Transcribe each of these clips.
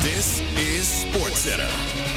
This is SportsCenter.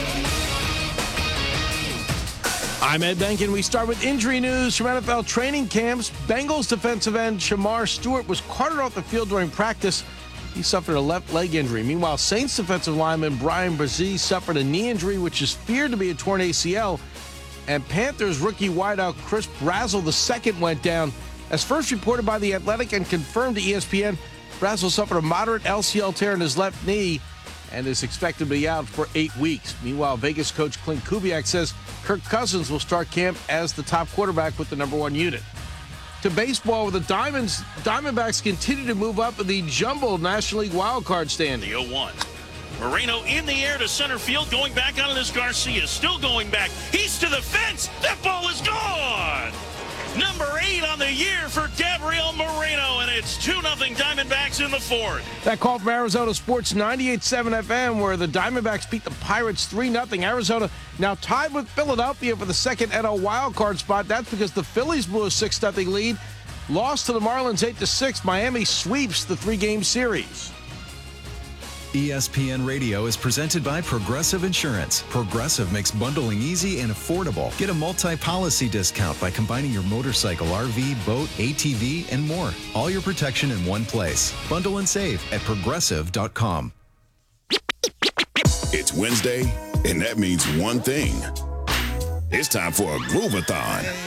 I'm Ed Benkin. We start with injury news from NFL training camps. Bengals defensive end Shamar Stewart was carted off the field during practice. He suffered a left leg injury. Meanwhile, Saints defensive lineman Brian Brzee suffered a knee injury, which is feared to be a torn ACL. And Panthers rookie wideout Chris Brazzell II went down. As first reported by The Athletic and confirmed to ESPN, Brazzell suffered a moderate LCL tear in his left knee and is expected to be out for 8 weeks. Meanwhile, Vegas coach Clint Kubiak says Kirk Cousins will start camp as the top quarterback with the #1 unit. To baseball, where the Diamondbacks continue to move up in the jumbled National League wildcard standing. The 0-1. Moreno in the air to center field, going back on this Garcia, still going back. He's to the fence. That ball is gone. Number 8 on the year for Gabriel Moreno, and it's 2-0 Diamondbacks in the fourth. That call from Arizona Sports 98.7 FM, where the Diamondbacks beat the Pirates 3-0. Arizona now tied with Philadelphia for the second NL wildcard spot. That's because the Phillies blew a 6-0 lead, lost to the Marlins 8-6. Miami sweeps the 3-game series. ESPN Radio is presented by Progressive Insurance. Progressive makes bundling easy and affordable. Get a multi-policy discount by combining your motorcycle, RV, boat, ATV, and more. All your protection in one place. Bundle and save at Progressive.com. It's Wednesday, and that means one thing. It's time for a Groovathon.